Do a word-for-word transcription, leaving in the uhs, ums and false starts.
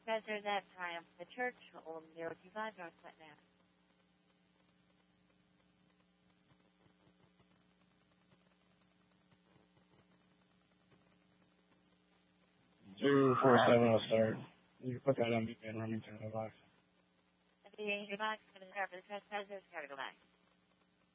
Treasures at Triumph the Church, Old zero two five North Clinton Ave. Two four seven will start. You can put that on me in Remington, the box. The box for the car for the trespassers, car to go back.